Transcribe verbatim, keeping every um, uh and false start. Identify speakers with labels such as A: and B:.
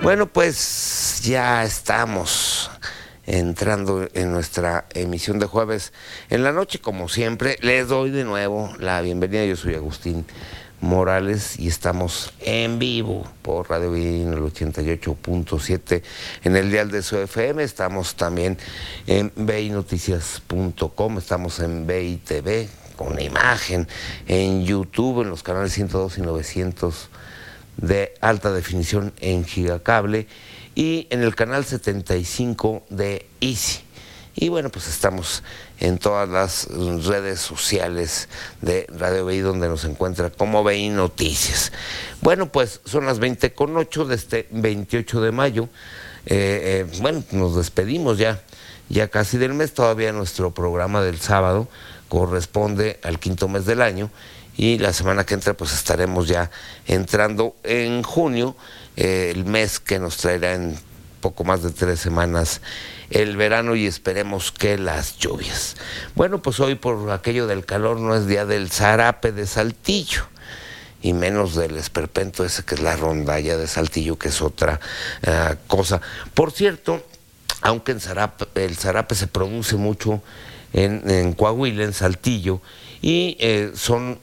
A: Bueno, pues ya estamos entrando en nuestra emisión de jueves en la noche, como siempre. Les doy de nuevo la bienvenida. Yo soy Agustín Morales y estamos en vivo por Radio Vino, el ochenta y ocho punto siete en el dial de su F M. Estamos también en v i noticias punto com, estamos en V I T V con imagen, en YouTube, en los canales ciento dos y novecientos de alta definición en Gigacable y en el canal setenta y cinco de Easy. Y bueno, pues estamos en todas las redes sociales de Radio V I, donde nos encuentra como V I Noticias. Bueno, pues son las veinte con ocho de este veintiocho de mayo. Eh, eh, bueno, nos despedimos ya, ya casi del mes. Todavía nuestro programa del sábado corresponde al quinto mes del año. Y la semana que entra pues estaremos ya entrando en junio, eh, el mes que nos traerá en poco más de tres semanas el verano y esperemos que las lluvias. Bueno, pues hoy por aquello del calor no es día del zarape de Saltillo y menos del esperpento ese que es la rondalla de Saltillo, que es otra uh, cosa. Por cierto, aunque en zarape, el zarape se produce mucho en, en Coahuila, en Saltillo, y eh, son